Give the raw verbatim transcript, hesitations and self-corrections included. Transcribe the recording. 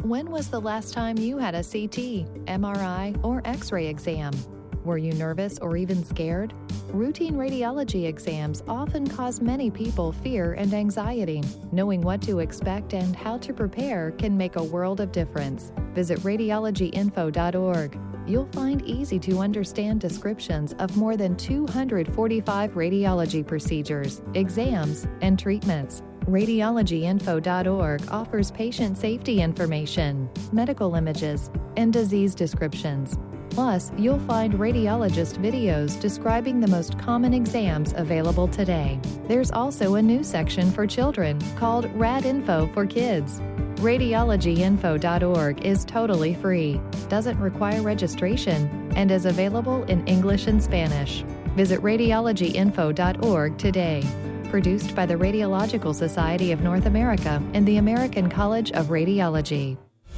When was the last time you had a C T, M R I, or X-ray exam? Were you nervous or even scared? Routine radiology exams often cause many people fear and anxiety. Knowing what to expect and how to prepare can make a world of difference. Visit radiology info dot org. You'll find easy-to-understand descriptions of more than two hundred forty-five radiology procedures, exams, and treatments. radiology info dot org offers patient safety information, medical images, and disease descriptions. Plus, you'll find radiologist videos describing the most common exams available today. There's also a new section for children called RadInfo for Kids. radiology info dot org is totally free, doesn't require registration, and is available in English and Spanish. Visit radiology info dot org today. Produced by the Radiological Society of North America and the American College of Radiology.